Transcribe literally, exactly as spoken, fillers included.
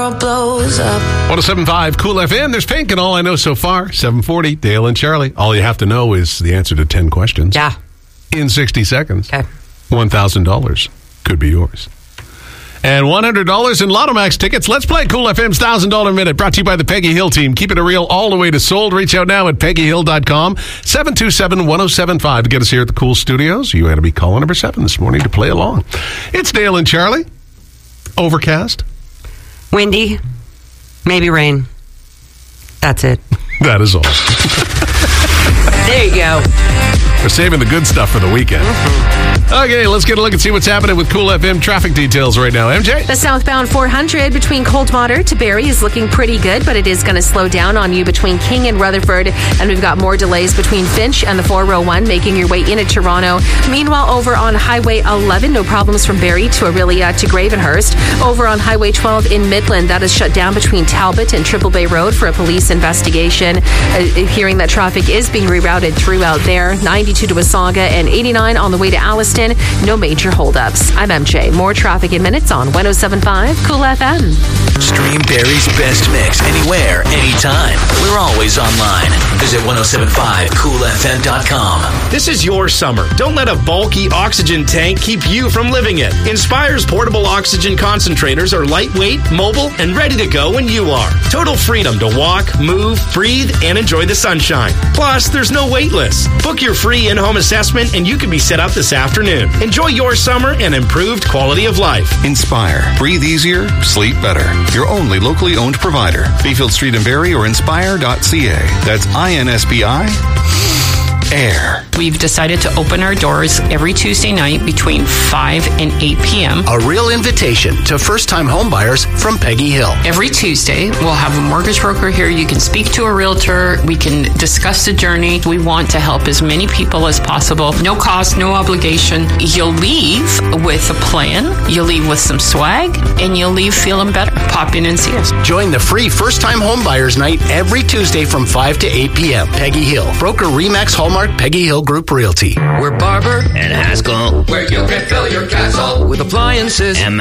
world blows up. one oh seven point five Cool F M. There's Pink and All I Know So Far. seven forty, Dale and Charlie. All you have to know is the answer to ten questions. Yeah. In sixty seconds. Okay. one thousand dollars could be yours. And one hundred dollars in Lotto Max tickets. Let's play Cool F M's one thousand dollars Minute, brought to you by the Peggy Hill team. Keep it a real all the way to sold. Reach out now at peggy hill dot com. seven two seven, one oh seven five to get us here at the Cool Studios. You had to be caller number seven this morning to play along. It's Dale and Charlie. Overcast. Windy. Maybe rain. That's it. That is all. There you go. We're saving the good stuff for the weekend. Okay, let's get a look and see what's happening with Cool F M traffic details right now. M J? The southbound four hundred between Coldwater to Barrie is looking pretty good, but it is going to slow down on you between King and Rutherford. And we've got more delays between Finch and the four oh one making your way into Toronto. Meanwhile, over on Highway eleven, no problems from Barrie to Aurelia to Gravenhurst. Over on Highway twelve in Midland, that is shut down between Talbot and Triple Bay Road for a police investigation. Uh, hearing that traffic is being rerouted throughout there. ninety-two to Wasaga and eighty-nine on the way to Alliston. No major holdups. I'm M J. More traffic in minutes on one oh seven point five Cool F M. Stream Barrie's best mix anywhere, anytime. We're always online. Visit ten seventy-five cool f m dot com. This is your summer. Don't let a bulky oxygen tank keep you from living it. Inspire's portable oxygen concentrators are lightweight, mobile, and ready to go when you are. Total freedom to walk, move, breathe, and enjoy the sunshine. Plus, there's no wait list. Book your free in-home assessment and you can be set up this afternoon. Enjoy your summer and improved quality of life. Inspire. Breathe easier, sleep better. Your only locally owned provider. Bayfield Street in Barrie or inspire dot c a. That's I N S P I. Air. We've decided to open our doors every Tuesday night between five and eight p.m. A real invitation to first-time homebuyers from Peggy Hill. Every Tuesday, we'll have a mortgage broker here. You can speak to a realtor. We can discuss the journey. We want to help as many people as possible. No cost, no obligation. You'll leave with a plan. You'll leave with some swag, and you'll leave feeling better. Pop in and see us. Join the free first-time homebuyers night every Tuesday from five to eight p.m. Peggy Hill. Broker Remax Hallmark Peggy Hill Group Realty. We're Barber and Haskell, where you can fill your castle with appliances and